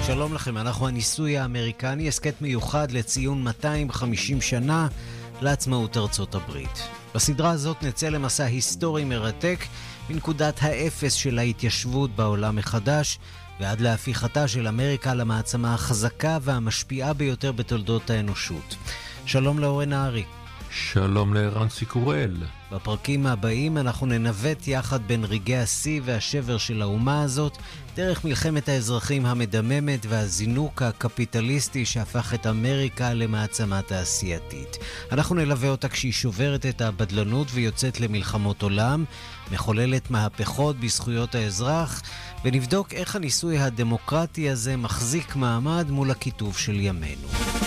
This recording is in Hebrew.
שלום לכם, אנחנו הניסוי האמריקני, הסקט מיוחד לציון 250 שנה לעצמאות ארצות הברית. בסדרה הזאת נצא למסע היסטורי מרתק מנקודת האפס של ההתיישבות בעולם מחדש ועד להפיכתה של אמריקה למעצמה החזקה והמשפיעה ביותר בתולדות האנושות. שלום לאורן נהרי. שלום לערן סיקורל. בפרקים הבאים אנחנו ננווט יחד בין רגעי השיא והשבר של האומה הזאת, דרך מלחמת האזרחים המדממת והזינוק הקפיטליסטי שהפך את אמריקה למעצמה תעשייתית. אנחנו נלווה אותה כשהיא שוברת את הבדלנות ויוצאת למלחמות עולם, מחוללת מהפכות בזכויות האזרח, ונבדוק איך הניסוי הדמוקרטי הזה מחזיק מעמד מול הכיתוב של ימינו.